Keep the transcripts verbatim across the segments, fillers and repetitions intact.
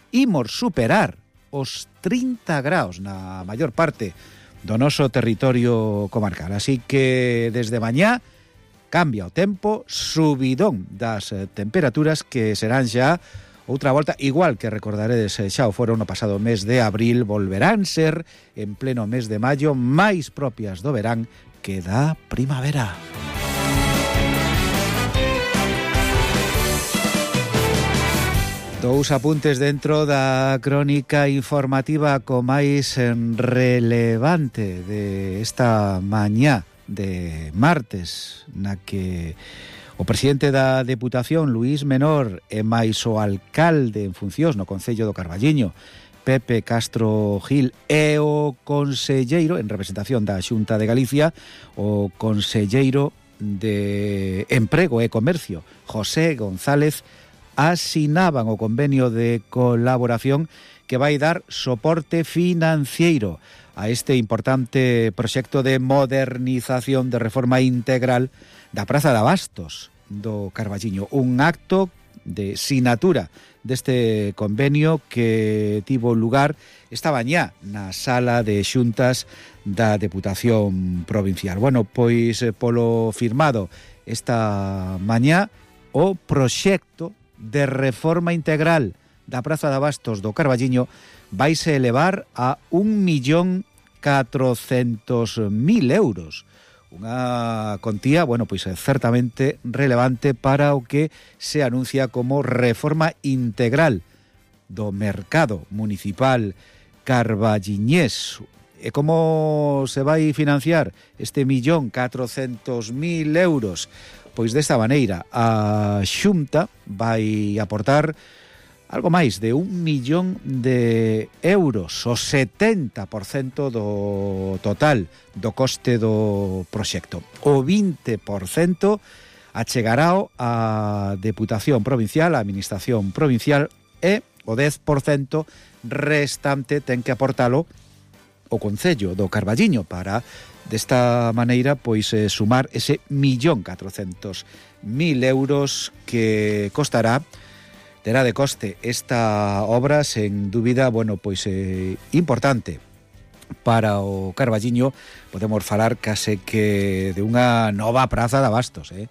imos superar os trinta graus na maior parte do noso territorio comarcal. Así que desde mañá cambia o tempo, subidón das temperaturas que serán xa outra volta, igual que recordaredes xa o foron no pasado mes de abril, volverán ser en pleno mes de maio máis propias do verán que da primavera. Dous apuntes dentro da crónica informativa co máis relevante de esta mañá de martes, na que o presidente da Deputación, Luís Menor, e máis o alcalde en funcións no Concello do Carballiño, Pepe Castro Gil, e o conselleiro, en representación da Xunta de Galicia, o conselleiro de Emprego e Comercio, José González, asinaban o convenio de colaboración que vai dar soporte financiero a este importante proxecto de modernización, de reforma integral da Praza de Abastos do Carballiño. Un acto de sinatura deste convenio que tivo lugar esta mañá na sala de xuntas da Deputación Provincial. Bueno, pois polo firmado esta mañá o proxecto de reforma integral da Praza de Abastos do Carballiño vaise elevar a un millón catrocentos mil euros. Unha contía, bueno, pois certamente relevante para o que se anuncia como reforma integral do mercado municipal carballiñés. E como se vai financiar este millón catrocentos mil euros? Pois desta maneira, a Xunta vai aportar algo máis de un millón de euros, o setenta por cento do total do coste do proxecto. O vinte por cento achegarao a Deputación Provincial, a Administración Provincial, e o dez por cento restante ten que aportalo o Concello do Carballiño para, desta maneira, pois eh, sumar ese millón catrocentos mil euros que costará. Terá de coste esta obra, sen dúbida, bueno, pois eh, importante para o Carballiño. Podemos falar case que de unha nova praza de Abastos, eh?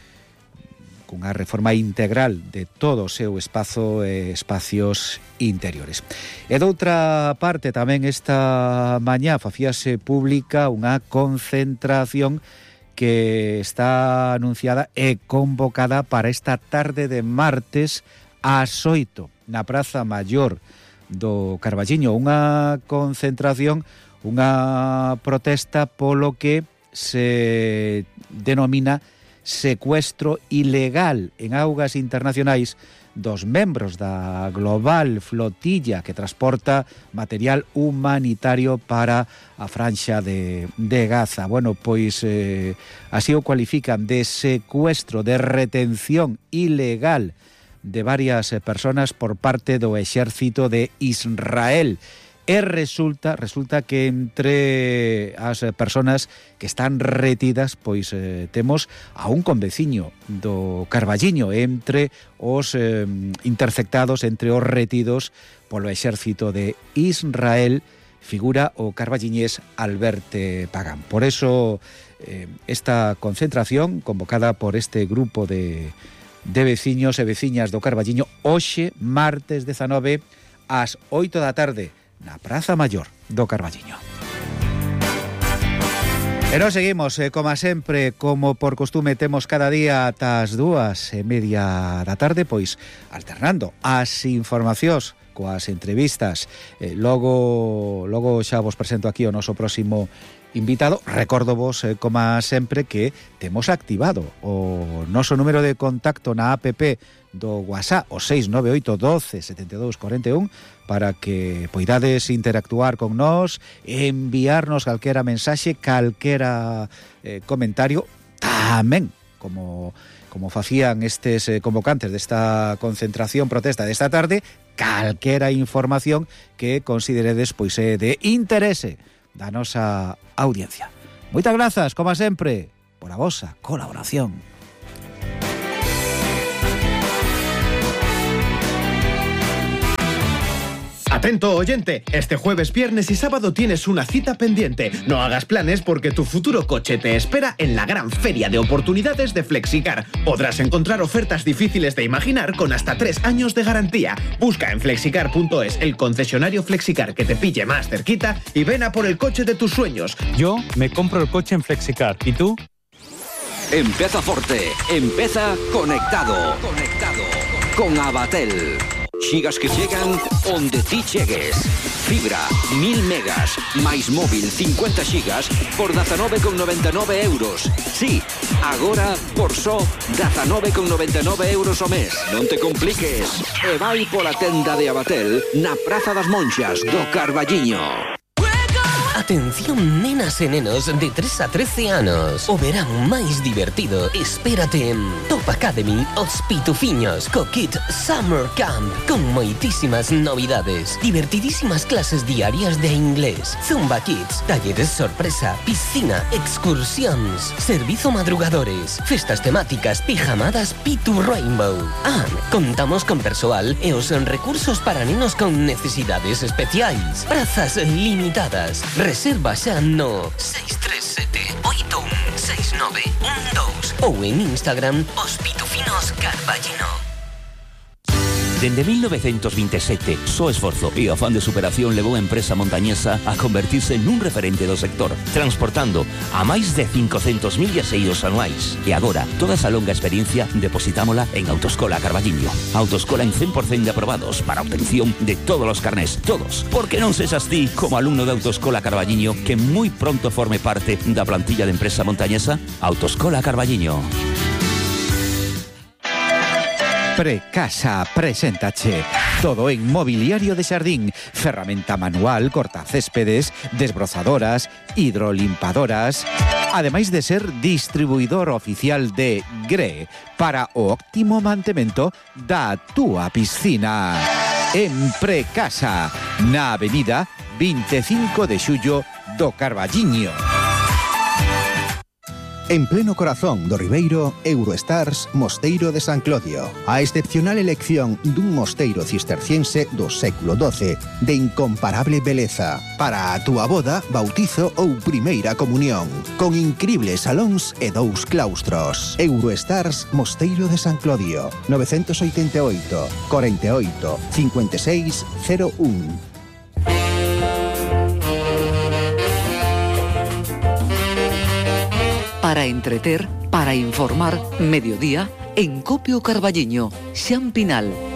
cunha reforma integral de todo o seu espazo e espacios interiores. E doutra parte, tamén esta mañá facíase pública unha concentración que está anunciada e convocada para esta tarde de martes ás oito na Praza Maior do Carballiño, unha concentración, unha protesta polo que se denomina secuestro ilegal en augas internacionais dos membros da global flotilla que transporta material humanitario para a franxa de, de Gaza. Bueno, pois eh, así o cualifican de secuestro, de retención ilegal de varias personas por parte do exército de Israel. E resulta, resulta que entre as persoas que están retidas, pois eh, temos a un conveciño do Carballiño, entre os eh, interceptados, entre os retidos polo exército de Israel, figura o carballiñés Alberte Pagán. Por eso eh, esta concentración convocada por este grupo de de veciños e veciñas do Carballiño hoxe, martes dezanove, ás oito da tarde, na Praza Maior do Carballiño. E nos seguimos, eh, como sempre, como por costume temos cada día ata as dúas e media da tarde, pois alternando as informacións coas entrevistas. Eh, logo, logo xa vos presento aquí o noso próximo invitado. Recordo vos, eh, como sempre, que temos activado o noso número de contacto na app do WhatsApp, o seis nove oito doce setenta e dous cuarenta e un, para que poidades interactuar con nós, enviarnos calquera mensaxe, calquera eh, comentario, tamén como como facían estes eh, convocantes desta concentración protesta desta tarde, calquera información que consideredes pois é de interese da nosa audiencia. Moitas grazas, como sempre, por a vosa colaboración. Atento, oyente, este jueves, viernes y sábado tienes una cita pendiente. No hagas planes porque tu futuro coche te espera en la gran feria de oportunidades de Flexicar. Podrás encontrar ofertas difíciles de imaginar con hasta tres años de garantía. Busca en flexicar punto es el concesionario Flexicar que te pille más cerquita y ven a por el coche de tus sueños. Yo me compro el coche en Flexicar. ¿Y tú? Empieza Forte, empieza conectado. Conectado con Abatel. Xigas que llegan onde ti chegues. Fibra, mil megas, máis móvil cincuenta xigas por diecinueve con noventa e nove euros. Sí, agora por só diecinueve con noventa e nove euros o mes. Non te compliques. E vai pola tenda de Abatel na Praza das Monxas do Carballiño. Atención nenas e nenos de tres a trece anos. O verán máis divertido espérate en Top Academy Os Pitufiños co kit Summer Camp con moitísimas novidades, divertidísimas clases diarias de inglés, Zumba Kids, talleres sorpresa, piscina, excursións, servizo madrugadores, festas temáticas, pijamadas Pitu Rainbow. Ah, contamos con persoal e os recursos para nenos con necesidades especiais. Prazas limitadas. Reserva xa no seis tres sete oito un seis nove un dos ou en Instagram Os Pitufinos Carballino. Dende mil novecientos veintisiete, só esforzo e afán de superación levou a empresa montañesa a convertirse nun referente do sector, transportando a máis de cincocentos mil viaxeiros anuais. E agora, toda esa longa experiencia depositámola en Autoescola Carballiño. Autoescola en cen por cento de aprobados para obtención de todos os carnés, todos. Porque non sexas ti, como alumno de Autoescola Carballiño, que moi pronto forme parte da plantilla de empresa montañesa? Autoescola Carballiño. Precasa preséntache todo en mobiliario de xardín, ferramenta manual, cortacéspedes, desbrozadoras, hidrolimpadoras, ademais de ser distribuidor oficial de Gre para o óptimo mantemento da túa piscina. En Precasa, na avenida veinticinco de xullo do Carballiño. En pleno corazón do Ribeiro, Eurostars Mosteiro de San Clodio. A excepcional elección dun mosteiro cisterciense do século doce, de incomparable beleza, para a túa boda, bautizo ou primeira comunión, con incribles salóns e dous claustros. Eurostars Mosteiro de San Clodio, nove oito oito, cuarenta y ocho, cincuenta y seis, cero uno. Para entreter, para informar, mediodía, en Copio Carballiño, Xan Pinal.